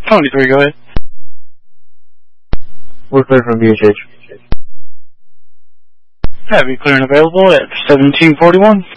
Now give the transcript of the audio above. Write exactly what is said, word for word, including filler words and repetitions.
twenty-three, go ahead. We're clear from B H H. Have you clear and available at seventeen forty-one.